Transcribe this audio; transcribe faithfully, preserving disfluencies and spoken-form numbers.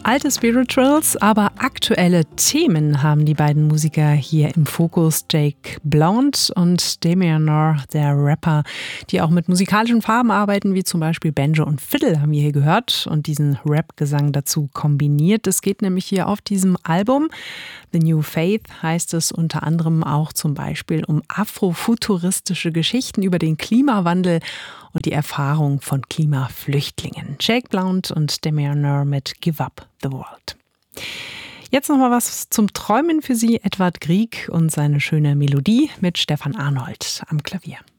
Alte Spirituals, aber aktuelle Themen haben die beiden Musiker hier im Fokus. Jake Blount und Damian Noir, der Rapper, die auch mit musikalischen Farben arbeiten, wie zum Beispiel Banjo und Fiddle, haben wir hier gehört und diesen Rap-Gesang dazu kombiniert. Es geht nämlich hier auf diesem Album The New Faith, heißt es unter anderem auch zum Beispiel um afrofuturistische Geschichten über den Klimawandel und die Erfahrung von Klimaflüchtlingen. Jake Blount und Damian Noir mit Give Up the World. Jetzt noch mal was zum Träumen für Sie. Edvard Grieg und seine schöne Melodie mit Stefan Arnold am Klavier.